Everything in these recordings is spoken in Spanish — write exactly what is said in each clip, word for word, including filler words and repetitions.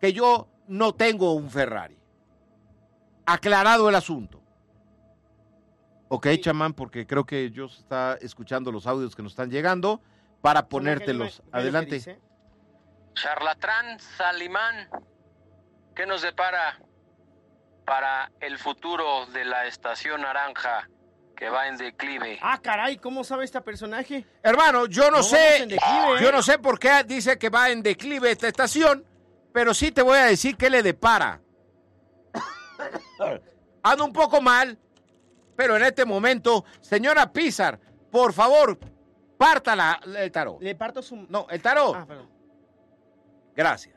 que yo no tengo un Ferrari. Aclarado el asunto. Ok, sí. Chamán, porque creo que Dios está escuchando los audios que nos están llegando para ponértelos. Adelante. Charlatán Salimán, ¿qué nos depara para el futuro de la estación naranja que va en declive? Ah, caray, ¿cómo sabe este personaje? Hermano, yo no, no sé, declive, ¿eh? yo no sé por qué dice que va en declive esta estación, pero sí te voy a decir qué le depara. Ando un poco mal, pero en este momento, señora Pizar, por favor, pártala el tarot. Le parto su... No, el tarot. Ah, perdón. Gracias.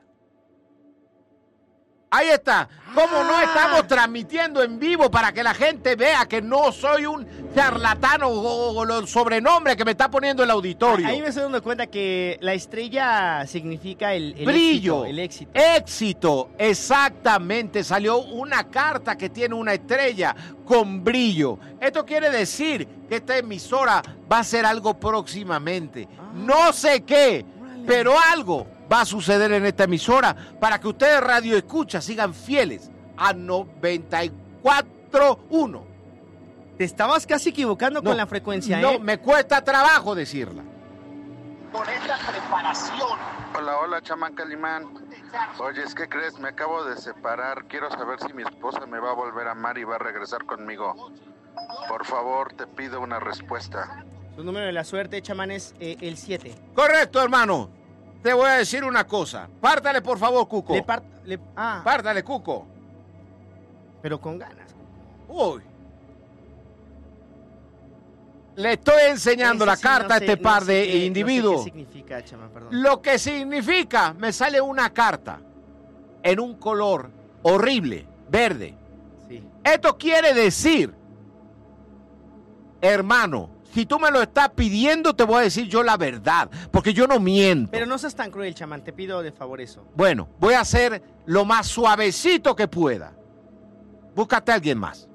Ahí está. ¿Cómo ah. no estamos transmitiendo en vivo para que la gente vea que no soy un charlatán o, o los sobrenombres que me está poniendo el auditorio? Ahí me estoy dando cuenta que la estrella significa el, el brillo, éxito, el éxito. Éxito, exactamente. Salió una carta que tiene una estrella con brillo. Esto quiere decir que esta emisora va a hacer algo próximamente. Ah. No sé qué, Órale. pero algo va a suceder en esta emisora para que ustedes radio escucha sigan fieles a noventa y cuatro punto uno. Te estabas casi equivocando no, con la frecuencia, no, ¿eh? No, me cuesta trabajo decirla. Con esta preparación. Hola, hola, Chamán Calimán. Oye, ¿qué crees? Me acabo de separar. Quiero saber si mi esposa me va a volver a amar y va a regresar conmigo. Por favor, te pido una respuesta. Su número de la suerte, Chamán, es eh, el siete. Correcto, hermano. Te voy a decir una cosa. Pártale, por favor, Cuco. Le part, le, ah. Pártale, Cuco. Pero con ganas. Uy. Le estoy enseñando la sí, carta no a sé, este par no sé de qué, individuos. No sé qué significa, Chamán, perdón. Lo que significa, me sale una carta en un color horrible, verde. Sí. Esto quiere decir, hermano, si tú me lo estás pidiendo, te voy a decir yo la verdad, porque yo no miento. Pero no seas tan cruel, Chamán, te pido de favor eso. Bueno, voy a hacer lo más suavecito que pueda. Búscate a alguien más.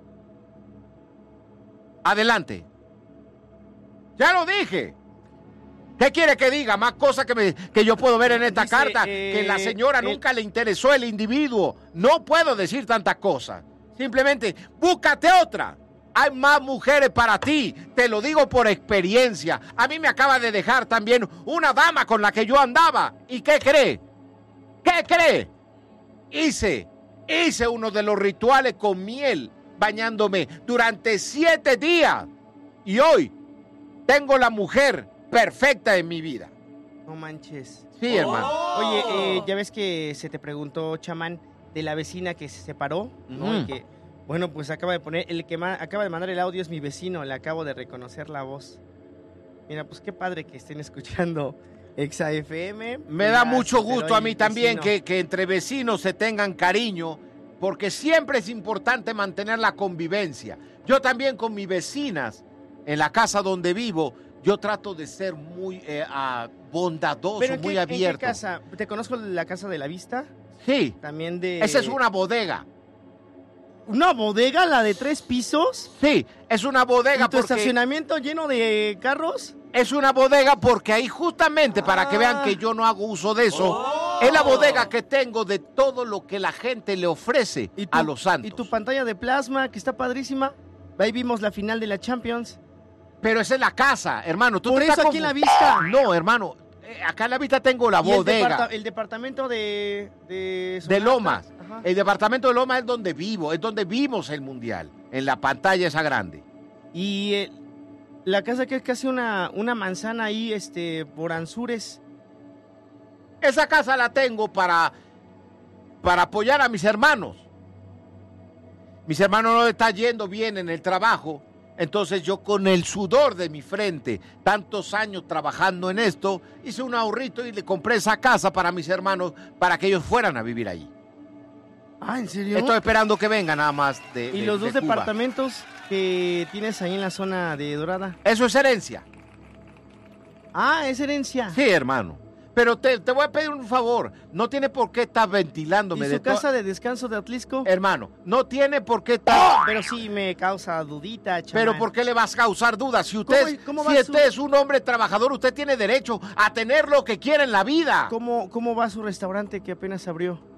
Adelante. Ya lo dije. ¿Qué quiere que diga? Más cosas que, me, que yo puedo ver en esta Dice, carta, eh, que la señora eh, nunca le interesó el individuo. No puedo decir tantas cosas. Simplemente, búscate otra. Hay más mujeres para ti, te lo digo por experiencia. A mí me acaba de dejar también una dama con la que yo andaba. ¿Y qué cree? ¿Qué cree? Hice, hice uno de los rituales con miel, bañándome durante siete días. Y hoy tengo la mujer perfecta en mi vida. No manches. Sí, hermano. Oye, eh, ya ves que se te preguntó, Chamán, de la vecina que se separó, Uh-huh. ¿no? Y que, bueno, pues acaba de poner, el que ma- acaba de mandar el audio es mi vecino, le acabo de reconocer la voz. Mira, pues qué padre que estén escuchando Exa F M. Me da mucho gusto a mí también que, que entre vecinos se tengan cariño, porque siempre es importante mantener la convivencia. Yo también con mis vecinas, en la casa donde vivo, yo trato de ser muy eh, uh, bondadoso, ¿Pero en muy qué, abierto. ¿En qué casa? ¿Te conozco la casa de la vista? Sí. También de... Esa es una bodega. ¿Una bodega, la de tres pisos? Sí, es una bodega. ¿Y tu porque estacionamiento lleno de carros? Es una bodega porque ahí justamente, ah. para que vean que yo no hago uso de eso, oh. es la bodega que tengo de todo lo que la gente le ofrece ¿Y tu, a los santos. ¿Y tu pantalla de plasma, que está padrísima? Ahí vimos la final de la Champions. Pero esa es la casa, hermano. ¿Tú Por te eso aquí en la vista. No, hermano. Eh, acá en la vista tengo la ¿Y bodega. El, departa- el departamento de... De, de Lomas. Ajá. El departamento de Lomas es donde vivo, es donde vimos el mundial. En la pantalla esa grande. Y el, la casa que es casi una, una manzana ahí, este, por Anzures. Esa casa la tengo para, para apoyar a mis hermanos. Mis hermanos no están yendo bien en el trabajo. Entonces yo con el sudor de mi frente, tantos años trabajando en esto, hice un ahorrito y le compré esa casa para mis hermanos, para que ellos fueran a vivir allí. Ah, ¿en serio? Estoy esperando que vengan nada más de ¿Y de, los de dos Cuba. departamentos que tienes ahí en la zona de Dorada? Eso es herencia. Ah, es herencia. Sí, hermano. Pero te, te voy a pedir un favor. No tiene por qué estar ventilándome. ¿Y su de to- casa de descanso de Atlisco? Hermano, no tiene por qué estar... Pero sí me causa dudita, chamán. Pero ¿por qué le vas a causar dudas? Si usted, ¿Cómo- cómo va si su- usted es un hombre trabajador, usted tiene derecho a tener lo que quiere en la vida. ¿Cómo, ¿Cómo va su restaurante que apenas abrió?